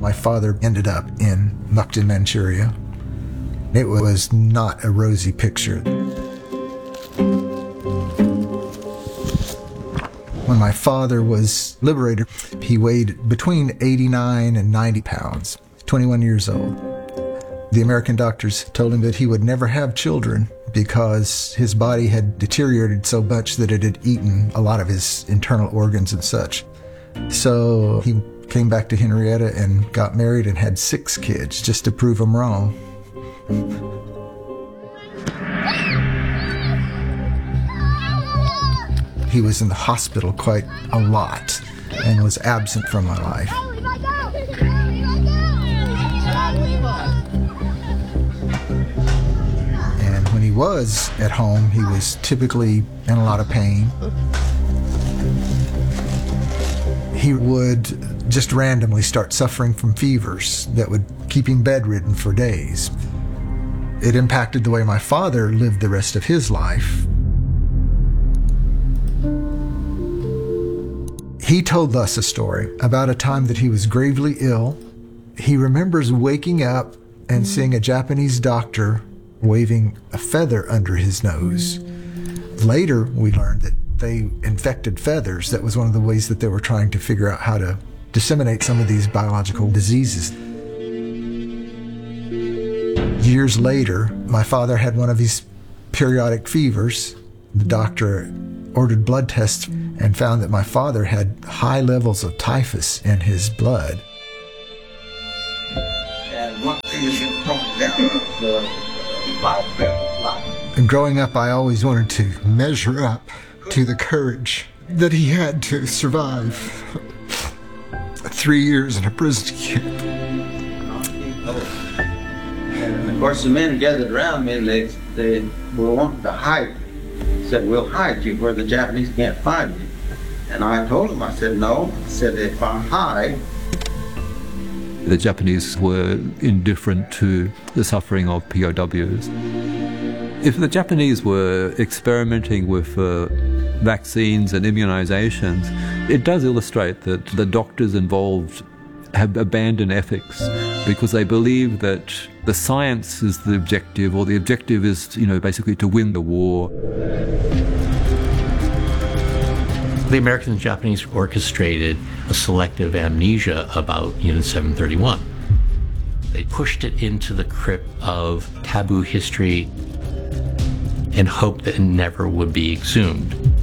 My father ended up in Mukden, Manchuria. It was not a rosy picture. When my father was liberated, he weighed between 89 and 90 pounds, 21 years old. The American doctors told him that he would never have children because his body had deteriorated so much that it had eaten a lot of his internal organs and such. So he came back to Henrietta and got married and had 6 kids just to prove him wrong. He was in the hospital quite a lot and was absent from my life. And when he was at home, he was typically in a lot of pain. He would just randomly start suffering from fevers that would keep him bedridden for days. It impacted the way my father lived the rest of his life. He told us a story about a time that he was gravely ill. He remembers waking up and seeing a Japanese doctor waving a feather under his nose. Later, we learned that they infected feathers. That was one of the ways that they were trying to figure out how to disseminate some of these biological diseases. Years later, my father had one of these periodic fevers. The doctor ordered blood tests and found that my father had high levels of typhus in his blood. And one thing is And growing up, I always wanted to measure up to the courage that he had to survive 3 years in a prison camp. And of course, the men gathered around me and they were wanting to hide. Said, "We'll hide you where the Japanese can't find you." And I told them, I said, "No." I said, "If I hide..." The Japanese were indifferent to the suffering of POWs. If the Japanese were experimenting with vaccines and immunizations, it does illustrate that the doctors involved have abandoned ethics because they believe that the science is the objective, or the objective is, basically to win the war. The Americans and Japanese orchestrated a selective amnesia about Unit 731. They pushed it into the crypt of taboo history and hoped that it never would be exhumed.